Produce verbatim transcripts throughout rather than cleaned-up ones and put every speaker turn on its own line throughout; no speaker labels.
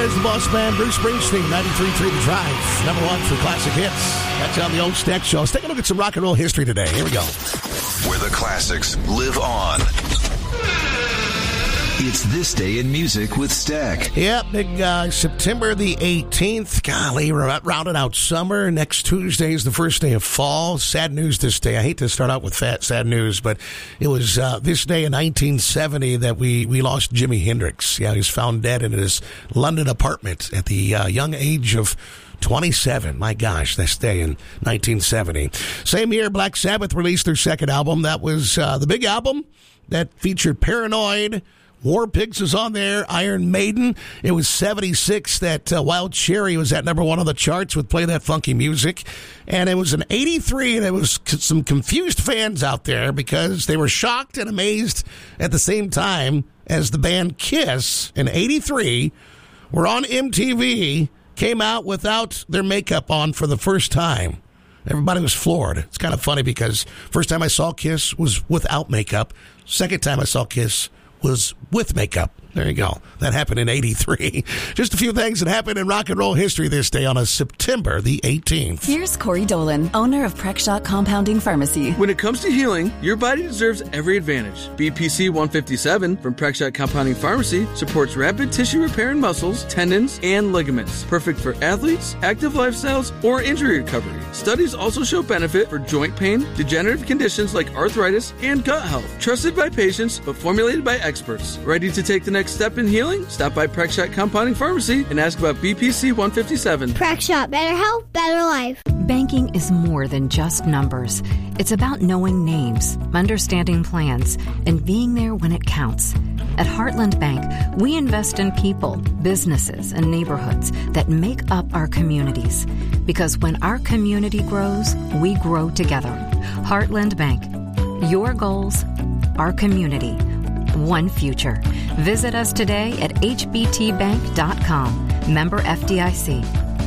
There's the boss man, Bruce Springsteen, ninety-three point three The Drive, number one for classic hits. That's on the old Stack Show. Let's take a look at some rock and roll history today. Here we go.
Where the classics live on. It's This Day in Music with Stack.
Yep, big uh, September the eighteenth. Golly, we're rounding out summer. Next Tuesday is the first day of fall. Sad news this day. I hate to start out with fat, sad news, but it was uh, this day in nineteen seventy that we, we lost Jimi Hendrix. Yeah, he was found dead in his London apartment at the uh, young age of twenty-seven. My gosh, this day in nineteen seventy. Same year, Black Sabbath released their second album. That was uh, the big album that featured Paranoid. War Pigs was on there, Iron Maiden. It was seventy-six that uh, Wild Cherry was at number one on the charts with Play That Funky Music. And it was in eighty-three, and there was c- some confused fans out there because they were shocked and amazed at the same time as the band Kiss in eighty-three were on M T V, came out without their makeup on for the first time. Everybody was floored. It's kind of funny because first time I saw Kiss was without makeup. Second time I saw Kiss was with makeup. There you go. That happened in eighty-three. Just a few things that happened in rock and roll history this day on a September the eighteenth.
Here's Corey Dolan, owner of Prexshot Compounding Pharmacy.
When it comes to healing, your body deserves every advantage. B P C one fifty-seven from Prexshot Compounding Pharmacy supports rapid tissue repair in muscles, tendons, and ligaments. Perfect for athletes, active lifestyles, or injury recovery. Studies also show benefit for joint pain, degenerative conditions like arthritis, and gut health. Trusted by patients, but formulated by experts. Ready to take the next step in healing? Stop by Prexshot Compounding Pharmacy and ask about B P C one fifty-seven.
Prexshot, better health, better life.
Banking is more than just numbers. It's about knowing names, understanding plans, and being there when it counts. At Heartland Bank, we invest in people, businesses, and neighborhoods that make up our communities. Because when our community grows, we grow together. Heartland Bank. Your goals, our community. One future. Visit us today at h b t bank dot com. Member F D I C.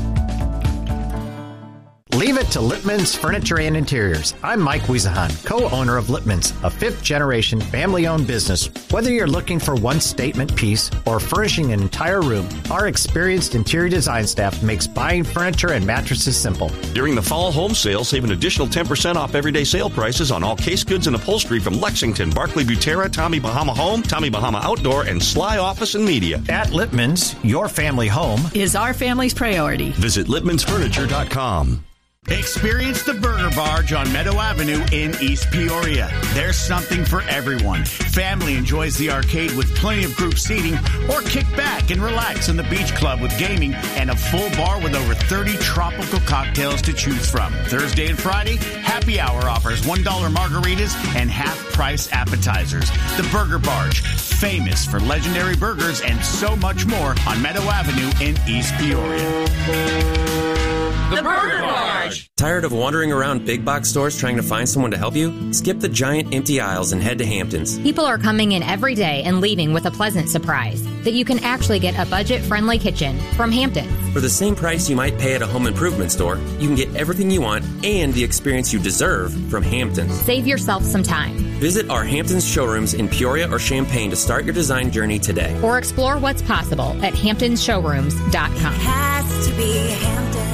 Leave it to Lippman's Furniture and Interiors. I'm Mike Wiesahan, co-owner of Lippman's, a fifth-generation family-owned business. Whether you're looking for one statement piece or furnishing an entire room, our experienced interior design staff makes buying furniture and mattresses simple.
During the fall home sale, save an additional ten percent off everyday sale prices on all case goods and upholstery from Lexington, Barclay Butera, Tommy Bahama Home, Tommy Bahama Outdoor, and Sly Office and Media.
At Lippman's, your family home
is our family's priority.
Visit Lippmans Furniture dot com.
Experience the Burger Barge on Meadow Avenue in East Peoria. There's something for everyone. Family enjoys the arcade with plenty of group seating, or kick back and relax in the beach club with gaming and a full bar with over thirty tropical cocktails to choose from. Thursday and Friday, happy hour offers one dollar margaritas and half-price appetizers. The Burger Barge, famous for legendary burgers and so much more on Meadow Avenue in East Peoria.
The Burger Barge! Tired of wandering around big box stores trying to find someone to help you? Skip the giant empty aisles and head to Hamptons.
People are coming in every day and leaving with a pleasant surprise that you can actually get a budget-friendly kitchen from Hamptons.
For the same price you might pay at a home improvement store, you can get everything you want and the experience you deserve from Hamptons.
Save yourself some time.
Visit our Hamptons showrooms in Peoria or Champaign to start your design journey today.
Or explore what's possible at hamptons showrooms dot com.
It has to be Hamptons.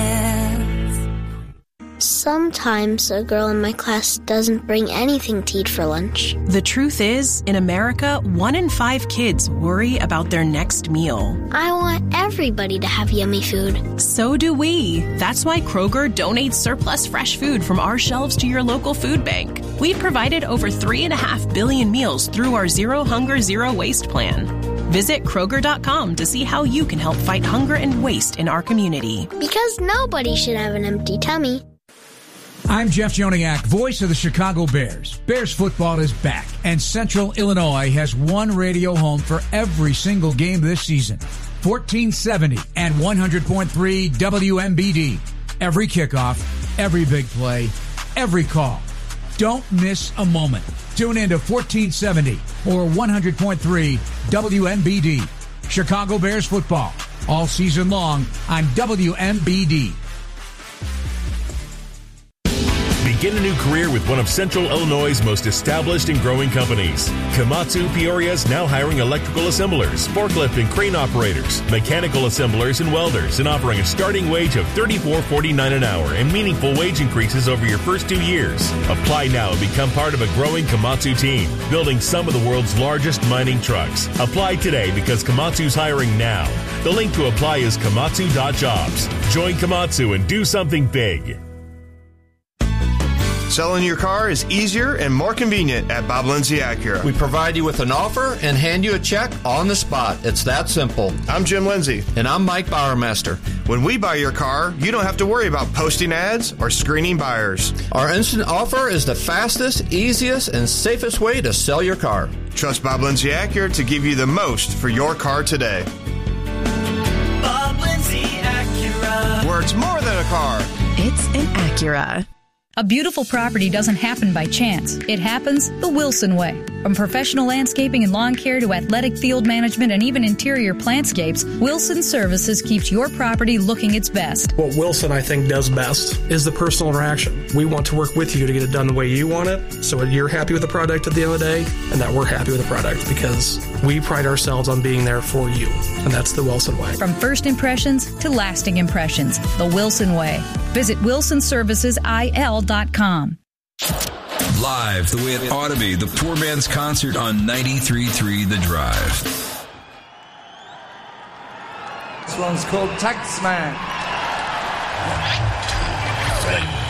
Sometimes a girl in my class doesn't bring anything to eat for lunch.
The truth is, in America, one in five kids worry about their next meal.
I want everybody to have yummy food.
So do we. That's why Kroger donates surplus fresh food from our shelves to your local food bank. We've provided over three and a half billion meals through our Zero Hunger, Zero Waste plan. Visit Kroger dot com to see how you can help fight hunger and waste in our community.
Because nobody should have an empty tummy.
I'm Jeff Joniak, voice of the Chicago Bears. Bears football is back, and Central Illinois has one radio home for every single game this season. fourteen seventy and one hundred point three W M B D. Every kickoff, every big play, every call. Don't miss a moment. Tune in to fourteen seventy or one hundred point three W M B D. Chicago Bears football, all season long on W M B D.
Begin a new career with one of Central Illinois' most established and growing companies. Komatsu Peoria is now hiring electrical assemblers, forklift and crane operators, mechanical assemblers and welders, and offering a starting wage of thirty-four forty-nine an hour and meaningful wage increases over your first two years. Apply now and become part of a growing Komatsu team, building some of the world's largest mining trucks. Apply today because Komatsu's hiring now. The link to apply is komatsu dot jobs. Join Komatsu and do something big.
Selling your car is easier and more convenient at Bob Lindsay Acura.
We provide you with an offer and hand you a check on the spot. It's that simple.
I'm Jim Lindsay.
And I'm Mike Bowermaster.
When we buy your car, you don't have to worry about posting ads or screening buyers.
Our instant offer is the fastest, easiest, and safest way to sell your car.
Trust Bob Lindsay Acura to give you the most for your car today.
Bob Lindsay Acura.
Where it's more than a car.
It's an Acura.
A beautiful property doesn't happen by chance. It happens the Wilson way. From professional landscaping and lawn care to athletic field management and even interior plantscapes, Wilson Services keeps your property looking its best.
What Wilson, I think, does best is the personal interaction. We want to work with you to get it done the way you want it, so that you're happy with the product at the end of the day, and that we're happy with the product, because we pride ourselves on being there for you, and that's the Wilson way.
From first impressions to lasting impressions, the Wilson way. Visit wilson services I L dot com.
Live the way it ought to be, the Poor Man's Concert on ninety-three point three The Drive.
This one's called Taxman.